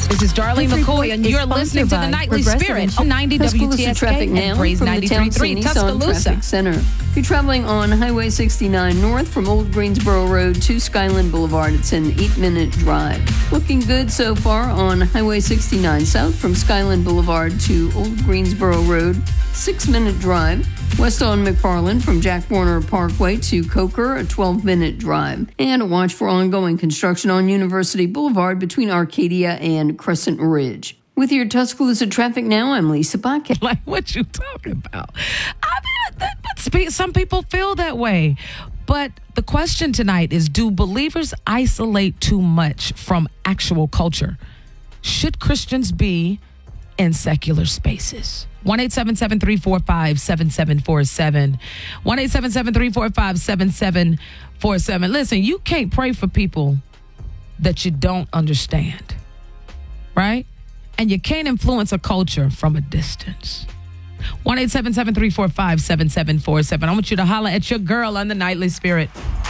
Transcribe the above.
This is Darlene McCoy, and you're listening to the Nightly Spirit on 90 WTSK and Praise 93.3 Tuscaloosa. Traffic Center. If you're traveling on Highway 69 north from Old Greensboro Road to Skyland Boulevard, it's an 8-minute drive. Looking good so far on Highway 69 south from Skyland Boulevard to Old Greensboro Road, 6-minute drive. West on McFarland from Jack Warner Parkway to Coker, a 12-minute drive. And watch for ongoing construction on University Boulevard between Arcadia and Crescent Ridge. With your Tuscaloosa traffic now, I'm Lisa Bakke. Like, what you talking about? I mean, some people feel that way. But the question tonight is, do believers isolate too much from actual culture? Should Christians be in secular spaces? 1-877-345-7747. 1-877-345-7747. Listen, you can't pray for people that you don't understand, right? And you can't influence a culture from a distance. 1-877-345-7747. I want you to holler at your girl on the Nightly Spirit.